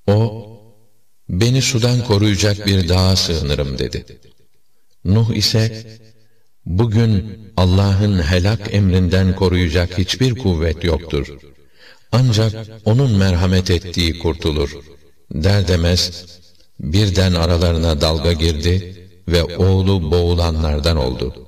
O, beni sudan koruyacak bir dağa sığınırım dedi. Nuh ise, bugün Allah'ın helak emrinden koruyacak hiçbir kuvvet yoktur. Ancak onun merhamet ettiği kurtulur der demez, birden aralarına dalga girdi ve oğlu boğulanlardan oldu.